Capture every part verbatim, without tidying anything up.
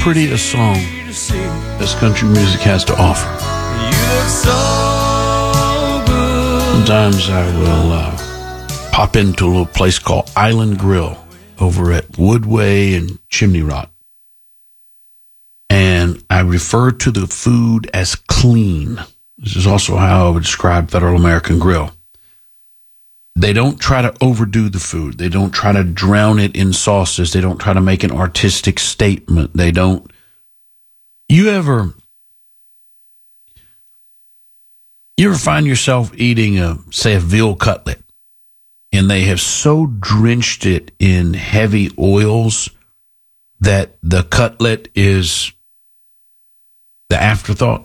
pretty a song as country music has to offer. Sometimes I will uh, pop into a little place called Island Grill over at Woodway and Chimney Rock. And I refer to the food as clean. This is also how I would describe Federal American Grill. They don't try to overdo the food. They don't try to drown it in sauces. They don't try to make an artistic statement. They don't. You ever, you ever find yourself eating a, say, a veal cutlet, and they have so drenched it in heavy oils that the cutlet is the afterthought?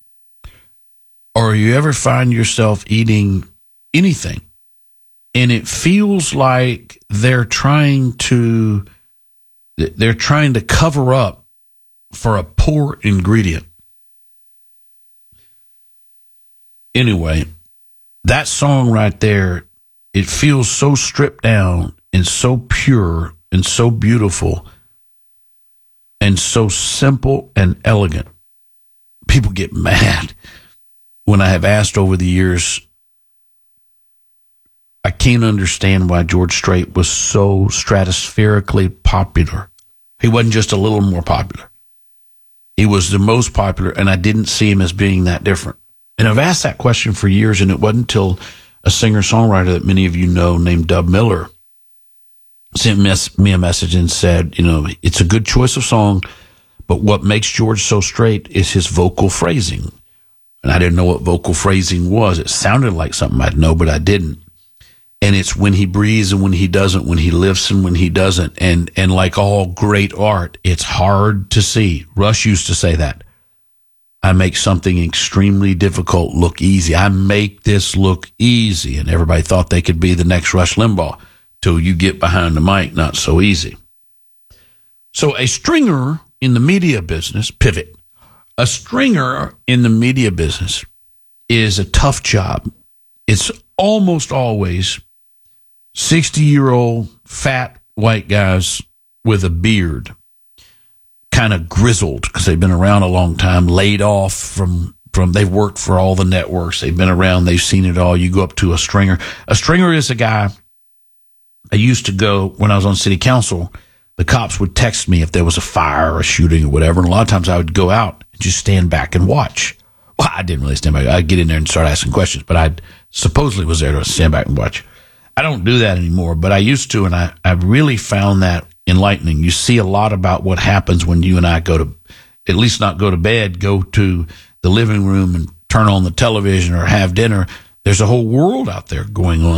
Or you ever find yourself eating anything, and it feels like they're trying to they're trying to cover up for a poor ingredient? Anyway, that song right there, it feels so stripped down and so pure and so beautiful and so simple and elegant. People get mad when I have asked over the years. I can't understand why George Strait was so stratospherically popular. He wasn't just a little more popular. He was the most popular, and I didn't see him as being that different. And I've asked that question for years, and it wasn't until a singer-songwriter that many of you know named Dub Miller sent me a message and said, you know, it's a good choice of song, but what makes George so straight is his vocal phrasing. And I didn't know what vocal phrasing was. It sounded like something I'd know, but I didn't. And it's when he breathes and when he doesn't, when he lifts and when he doesn't. And, and like all great art, it's hard to see. Rush used to say that. I make something extremely difficult look easy. I make this look easy. And everybody thought they could be the next Rush Limbaugh till you get behind the mic. Not so easy. So a stringer in the media business, pivot. A stringer in the media business is a tough job. It's almost always sixty-year-old fat white guys with a beard, kind of grizzled because they've been around a long time, laid off from, from, they've worked for all the networks. They've been around. They've seen it all. You go up to a stringer. A stringer is a guy. I used to go when I was on city council. The cops would text me if there was a fire or a shooting or whatever. And a lot of times I would go out and just stand back and watch. Well, I didn't really stand back. I'd get in there and start asking questions, but I supposedly was there to stand back and watch. I don't do that anymore, but I used to, and I, I really found that enlightening. You see a lot about what happens when you and I go to, at least not go to bed, go to the living room and turn on the television or have dinner. There's a whole world out there going on.